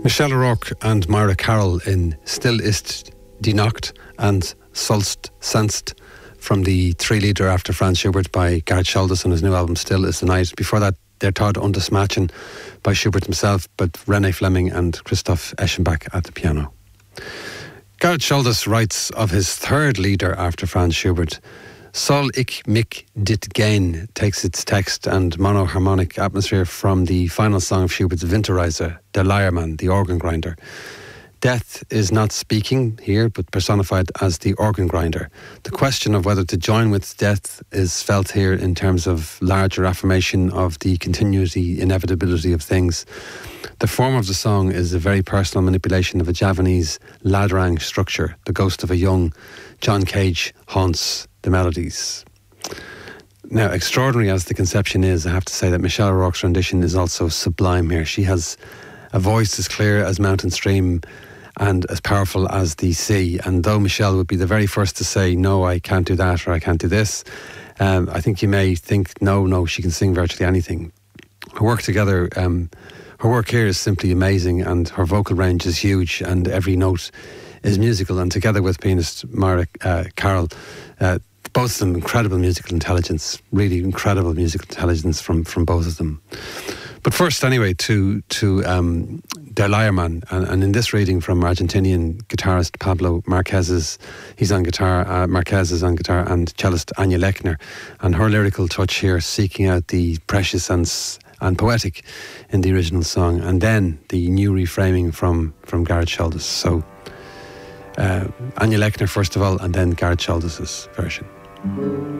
Michelle O'Rourke and Myra Carroll in Still Ist die Nacht and Sollst Sensst from the three-leader after Franz Schubert by Gareth Shaldus on his new album Still Is the Night. Before that, Der Tod und das Mädchen by Schubert himself, but René Fleming and Christoph Eschenbach at the piano. Gareth Shaldus writes of his third leader after Franz Schubert. Soll ich mich dit gehen takes its text and monoharmonic atmosphere from the final song of Schubert's Winterreise, Der Leiermann, the organ grinder. Death is not speaking here, but personified as the organ grinder. The question of whether to join with death is felt here in terms of larger affirmation of the continuity, inevitability of things. The form of the song is a very personal manipulation of a Javanese ladrang structure. The ghost of a young John Cage haunts the melodies. Now, extraordinary as the conception is, I have to say that Michelle O'Rourke's rendition is also sublime here. She has a voice as clear as mountain stream and as powerful as the sea. And though Michelle would be the very first to say, no, I can't do that or I can't do this, I think you may think, no, she can sing virtually anything. Her work together, her work here is simply amazing, and her vocal range is huge, and every note is musical. And together with pianist Myra Carroll, both of them incredible musical intelligence, really incredible musical intelligence from both of them. But first, anyway, to Der Leiermann, and in this reading from Argentinian guitarist Pablo Marquez, he's on guitar, Marquez is on guitar, and cellist Anja Lechner, and her lyrical touch here, seeking out the precious and poetic in the original song, and then the new reframing from Gareth Shaldus. So Anja Lechner first of all, and then Gareth Shaldus's version.